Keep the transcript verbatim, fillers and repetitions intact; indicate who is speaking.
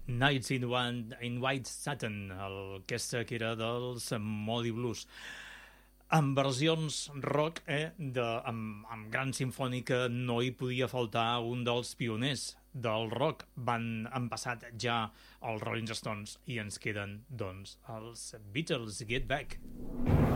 Speaker 1: Nights in, One, in White Satin, l'orquestra que era dels Moody Blues, amb versions rock, eh, de, amb, amb gran sinfònica. No hi podia faltar un dels pioners del rock. Van, han passat ja els Rolling Stones i ens queden, doncs, els Beatles, Get Back.